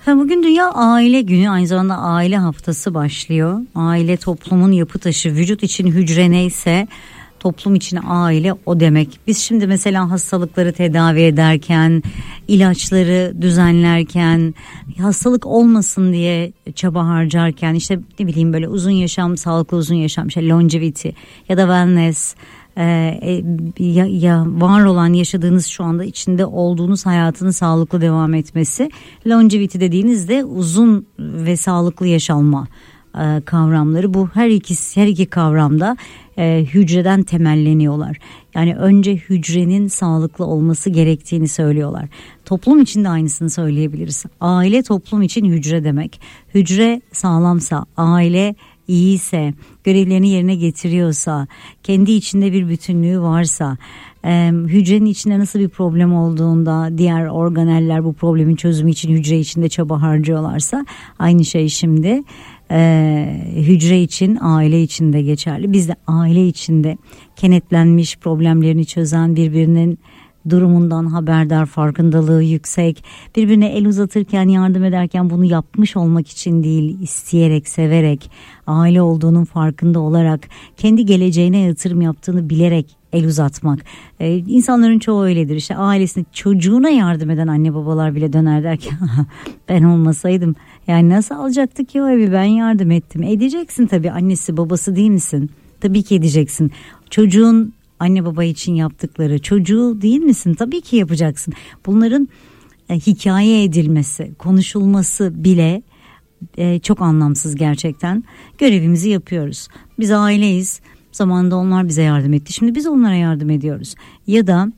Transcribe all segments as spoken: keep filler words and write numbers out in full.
Bugün Dünya Aile Günü, aynı zamanda aile haftası başlıyor. Aile toplumun yapı taşı, vücut için hücre neyse toplum için aile o demek. Biz şimdi mesela hastalıkları tedavi ederken, ilaçları düzenlerken, hastalık olmasın diye çaba harcarken, işte ne bileyim böyle uzun yaşam, sağlıklı uzun yaşam, işte longevity ya da wellness, Ee, ya, ya var olan yaşadığınız şu anda içinde olduğunuz hayatın sağlıklı devam etmesi, longevity dediğinizde uzun ve sağlıklı yaşanma e, kavramları. Bu her ikisi her iki kavramda e, hücreden temelleniyorlar. Yani önce hücrenin sağlıklı olması gerektiğini söylüyorlar. Toplum için de aynısını söyleyebiliriz. Aile toplum için hücre demek. Hücre sağlamsa, aile iyiyse, görevlerini yerine getiriyorsa, kendi içinde bir bütünlüğü varsa, e, hücrenin içinde nasıl bir problem olduğunda diğer organeller bu problemin çözümü için hücre içinde çaba harcıyorlarsa, aynı şey şimdi e, hücre için, aile için de geçerli. Biz de aile içinde kenetlenmiş, problemlerini çözen, birbirinin durumundan haberdar, farkındalığı yüksek, birbirine el uzatırken, yardım ederken bunu yapmış olmak için değil, isteyerek, severek, aile olduğunun farkında olarak, kendi geleceğine yatırım yaptığını bilerek el uzatmak. Ee, insanların çoğu öyledir. İşte ailesine, çocuğuna yardım eden anne babalar bile döner derken ben olmasaydım yani nasıl alacaktık ki o evi, ben yardım ettim. Edeceksin tabii, annesi babası değil misin? Tabii ki edeceksin. Çocuğun anne baba için yaptıkları, çocuğu değil misin? Tabii ki yapacaksın. Bunların e, hikaye edilmesi, konuşulması bile e, çok anlamsız gerçekten. Görevimizi yapıyoruz. Biz aileyiz. Zamanında onlar bize yardım etti. Şimdi biz onlara yardım ediyoruz. Ya da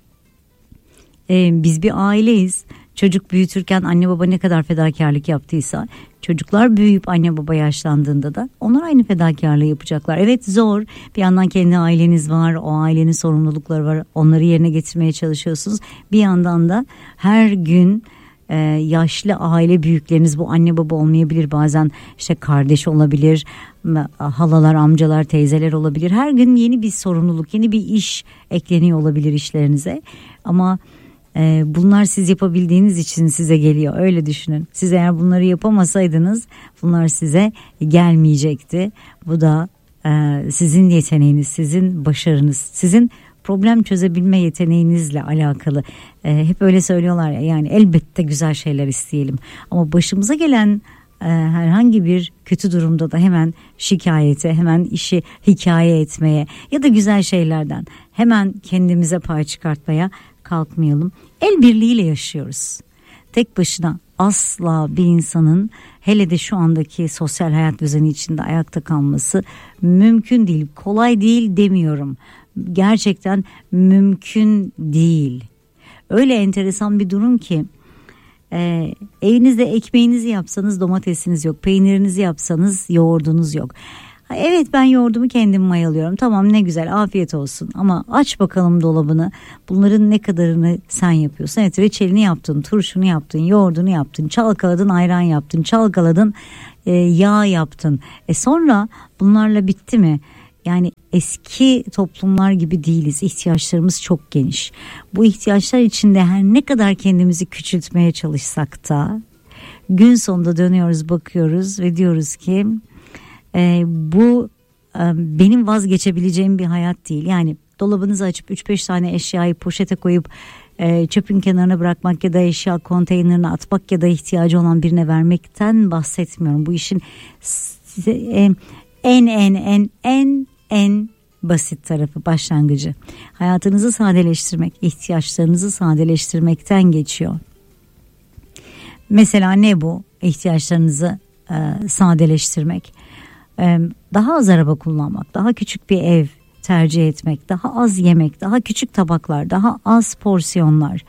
e, biz bir aileyiz. Çocuk büyütürken anne baba ne kadar fedakarlık yaptıysa, çocuklar büyüyüp anne baba yaşlandığında da onlar aynı fedakarlığı yapacaklar. Evet, zor. Bir yandan kendi aileniz var, o ailenin sorumlulukları var. Onları yerine getirmeye çalışıyorsunuz. Bir yandan da her gün e, yaşlı aile büyükleriniz, bu anne baba olmayabilir, bazen işte kardeş olabilir, halalar, amcalar, teyzeler olabilir. Her gün yeni bir sorumluluk, yeni bir iş ekleniyor olabilir işlerinize. Ama bunlar siz yapabildiğiniz için size geliyor, öyle düşünün. Siz eğer bunları yapamasaydınız bunlar size gelmeyecekti. Bu da e, sizin yeteneğiniz, sizin başarınız, sizin problem çözebilme yeteneğinizle alakalı. E, hep öyle söylüyorlar ya, yani elbette güzel şeyler isteyelim ama başımıza gelen e, herhangi bir kötü durumda da hemen şikayete, hemen işi hikaye etmeye ya da güzel şeylerden hemen kendimize pay çıkartmaya kalkmayalım. El birliğiyle yaşıyoruz. Tek başına asla bir insanın, hele de şu andaki sosyal hayat düzeni içinde ayakta kalması mümkün değil. Kolay değil demiyorum. Gerçekten mümkün değil. Öyle enteresan bir durum ki e, evinizde ekmeğinizi yapsanız domatesiniz yok. Peynirinizi yapsanız yoğurdunuz yok. Evet, ben yoğurdumu kendim mayalıyorum. Tamam, ne güzel, afiyet olsun. Ama aç bakalım dolabını. Bunların ne kadarını sen yapıyorsun? Evet, reçelini yaptın, turşunu yaptın, yoğurdunu yaptın, çalkaladın, ayran yaptın, çalkaladın, e, yağ yaptın. E sonra bunlarla bitti mi? Yani eski toplumlar gibi değiliz. İhtiyaçlarımız çok geniş. Bu ihtiyaçlar içinde her ne kadar kendimizi küçültmeye çalışsak da gün sonunda dönüyoruz, bakıyoruz ve diyoruz ki Ee, bu e, benim vazgeçebileceğim bir hayat değil. Yani dolabınızı açıp üç beş tane eşyayı poşete koyup e, çöpün kenarına bırakmak ya da eşya konteynerine atmak ya da ihtiyacı olan birine vermekten bahsetmiyorum. Bu işin size, e, en en en en en basit tarafı, başlangıcı. Hayatınızı sadeleştirmek, ihtiyaçlarınızı sadeleştirmekten geçiyor. Mesela ne bu? İhtiyaçlarınızı e, sadeleştirmek. Daha az araba kullanmak, daha küçük bir ev tercih etmek, daha az yemek, daha küçük tabaklar, daha az porsiyonlar,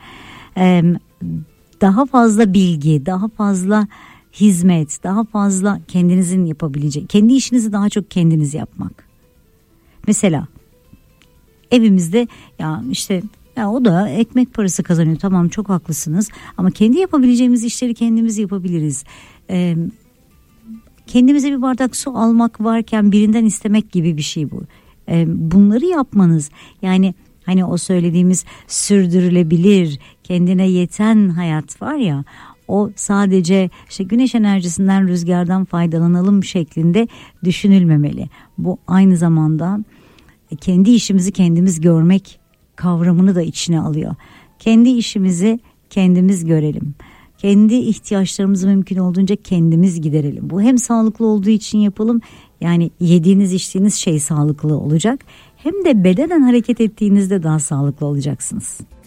daha fazla bilgi, daha fazla hizmet, daha fazla kendinizin yapabileceği, kendi işinizi daha çok kendiniz yapmak. Mesela evimizde ya işte ya o da ekmek parası kazanıyor, tamam, çok haklısınız, ama kendi yapabileceğimiz işleri kendimiz yapabiliriz. Ee, Kendimize bir bardak su almak varken birinden istemek gibi bir şey bu. Ee, bunları yapmanız, yani hani o söylediğimiz sürdürülebilir, kendine yeten hayat var ya, o sadece işte güneş enerjisinden, rüzgardan faydalanalım şeklinde düşünülmemeli. Bu aynı zamanda kendi işimizi kendimiz görmek kavramını da içine alıyor. Kendi işimizi kendimiz görelim. Kendi ihtiyaçlarımızı mümkün olduğunca kendimiz giderelim. Bu hem sağlıklı olduğu için yapalım. Yani yediğiniz içtiğiniz şey sağlıklı olacak. Hem de bedenen hareket ettiğinizde daha sağlıklı olacaksınız.